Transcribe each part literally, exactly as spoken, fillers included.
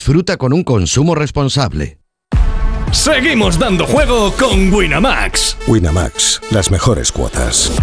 Disfruta con un consumo responsable. Seguimos dando juego con Winamax. Winamax, las mejores cuotas.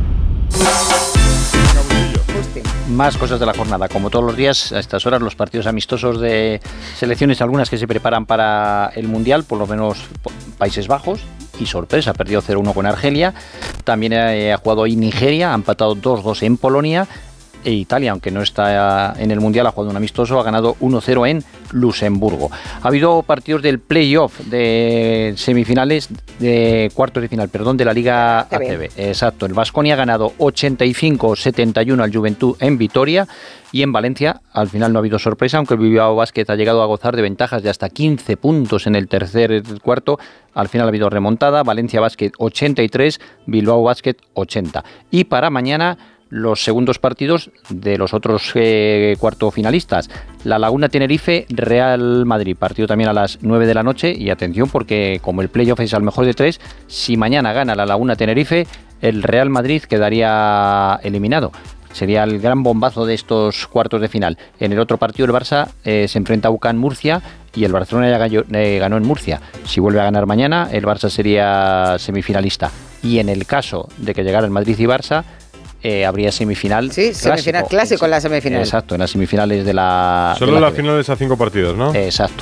Más cosas de la jornada. Como todos los días, a estas horas, los partidos amistosos de selecciones, algunas que se preparan para el Mundial, por lo menos Países Bajos, y sorpresa, perdió cero uno con Argelia. También ha jugado hoy Nigeria, ha empatado dos dos en Polonia. E Italia, aunque no está en el Mundial, ha jugado un amistoso, ha ganado uno cero en Luxemburgo. Ha habido partidos del play-off de semifinales, de cuartos de final, perdón, de la Liga A C B. Exacto, el Baskonia ha ganado ochenta y cinco setenta y uno al Juventud en Vitoria, y en Valencia al final no ha habido sorpresa, aunque el Bilbao Basket ha llegado a gozar de ventajas de hasta quince puntos en el tercer cuarto. Al final ha habido remontada, Valencia Basket ochenta y tres, Bilbao Basket ochenta. Y para mañana, los segundos partidos de los otros eh, cuarto finalistas. La Laguna Tenerife, Real Madrid, partido también a las nueve de la noche, y atención porque como el playoff es al mejor de tres, si mañana gana la Laguna Tenerife, el Real Madrid quedaría eliminado. Sería el gran bombazo de estos cuartos de final. En el otro partido el Barça eh, se enfrenta a U C A M Murcia, y el Barcelona ya ganó, eh, ganó en Murcia. Si vuelve a ganar mañana, el Barça sería semifinalista. Y en el caso de que llegaran Madrid y Barça, Eh, habría semifinal. Sí, clásico. semifinal clásico en la semifinal. Exacto, en las semifinales de la. Solo de la las finales a cinco partidos, ¿no? Exacto.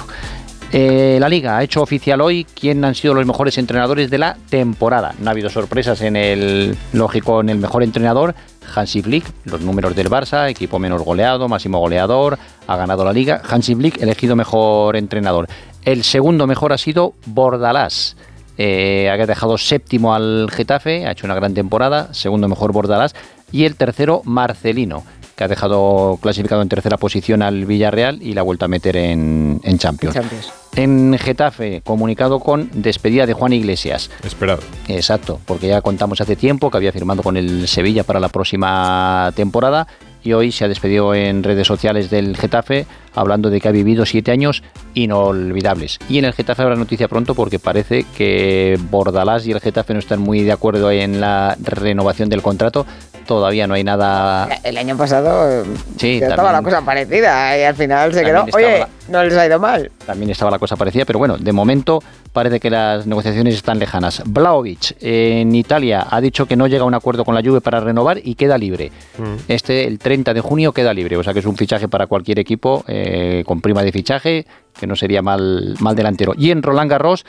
Eh, la Liga ha hecho oficial hoy quién han sido los mejores entrenadores de la temporada. No ha habido sorpresas en el lógico, en el mejor entrenador, Hansi Flick. Los números del Barça, equipo menos goleado, máximo goleador, ha ganado la Liga. Hansi Flick elegido mejor entrenador. El segundo mejor ha sido Bordalás. Eh, ha dejado séptimo al Getafe, ha hecho una gran temporada, segundo mejor Bordalás, y el tercero Marcelino, que ha dejado clasificado en tercera posición al Villarreal y la ha vuelto a meter en, en Champions. Champions. En Getafe, comunicado con despedida de Juan Iglesias. Esperado. Exacto, porque ya contamos hace tiempo que había firmado con el Sevilla para la próxima temporada, y hoy se ha despedido en redes sociales del Getafe, hablando de que ha vivido siete años inolvidables. Y en el Getafe habrá noticia pronto, porque parece que Bordalás y el Getafe no están muy de acuerdo en la renovación del contrato. Todavía no hay nada. El año pasado sí, estaba la cosa parecida y al final se quedó. Oye, la... no les ha ido mal. También estaba la cosa parecida, pero bueno, de momento parece que las negociaciones están lejanas. Vlahovic en Italia ha dicho que no llega a un acuerdo con la Juve para renovar y queda libre. Mm. Este, el treinta de junio, queda libre, o sea que es un fichaje para cualquier equipo eh, con prima de fichaje, que no sería mal, mal delantero. Y en Roland Garros,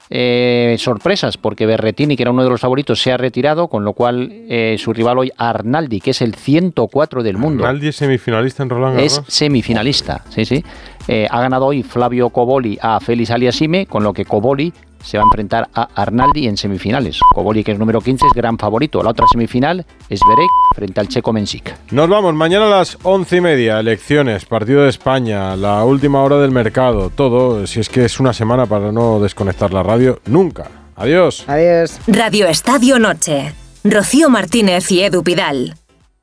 Eh, sorpresas, porque Berrettini, que era uno de los favoritos, se ha retirado, con lo cual eh, su rival hoy, Arnaldi, que es el ciento cuatro del mundo. Arnaldi es semifinalista en Roland Garros. Es semifinalista, sí, sí. Eh, ha ganado hoy Flavio Cobolli a Félix Aliassime, con lo que Cobolli se va a enfrentar a Arnaldi en semifinales. Cobolli, que es número quince, es gran favorito. La otra semifinal es Berek frente al checo Mensik. Nos vamos mañana a las once y media, elecciones, partido de España, la última hora del mercado, todo, si es que es una semana para no desconectar la radio nunca. Adiós. Adiós. Radio Estadio Noche. Rocío Martínez y Edu Pidal.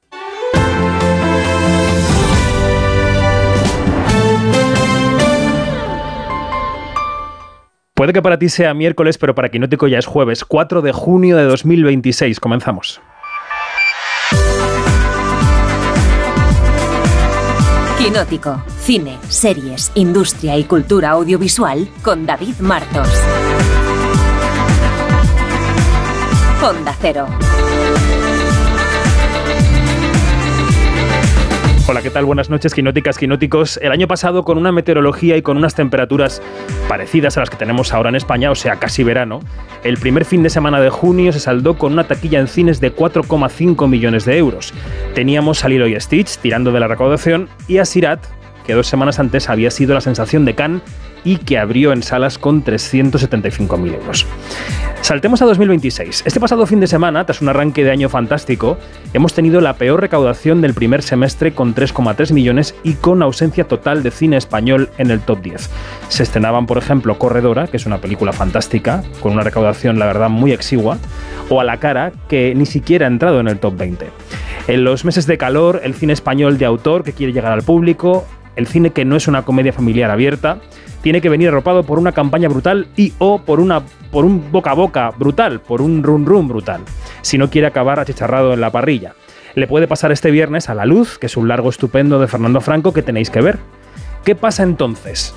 Puede que para ti sea miércoles, pero para Quinótico ya es jueves, cuatro de junio de dos mil veintiséis. Comenzamos. Quinótico. Cine, series, industria y cultura audiovisual con David Martos. Onda Cero. Hola, ¿qué tal? Buenas noches, quinóticas, quinóticos. El año pasado, con una meteorología y con unas temperaturas parecidas a las que tenemos ahora en España, o sea, casi verano, el primer fin de semana de junio se saldó con una taquilla en cines de cuatro coma cinco millones de euros. Teníamos a Lilo y Stitch tirando de la recaudación y a Sirat, que dos semanas antes había sido la sensación de Cannes y que abrió en salas con trescientos setenta y cinco mil euros. Saltemos a dos mil veintiséis. Este pasado fin de semana, tras un arranque de año fantástico, hemos tenido la peor recaudación del primer semestre con tres coma tres millones y con ausencia total de cine español en el top diez. Se estrenaban, por ejemplo, Corredora, que es una película fantástica, con una recaudación, la verdad, muy exigua, o A la cara, que ni siquiera ha entrado en el top veinte. En los meses de calor, el cine español de autor que quiere llegar al público, el cine que no es una comedia familiar abierta, tiene que venir arropado por una campaña brutal y o por, una, por un boca a boca brutal, por un run run brutal, si no quiere acabar achicharrado en la parrilla. Le puede pasar este viernes a La Luz, que es un largo estupendo de Fernando Franco que tenéis que ver. ¿Qué pasa entonces?